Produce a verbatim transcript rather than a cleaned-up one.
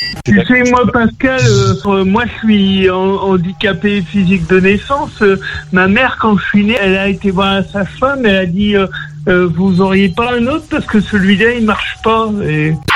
Tu sais, moi, Pascal, euh, moi, je suis en, handicapé physique de naissance. Euh, ma mère, quand je suis né, elle a été voir la sage-femme. Elle a dit, euh, euh, vous auriez pas un autre parce que celui-là, il marche pas. Et